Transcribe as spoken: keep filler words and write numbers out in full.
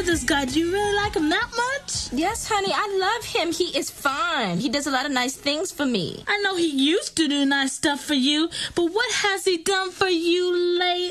with this guy. Do you really like him that much? Yes, honey, I love him. He is fine. He does a lot of nice things for me. I know he used to do nice stuff for you, but what has he done for you lately?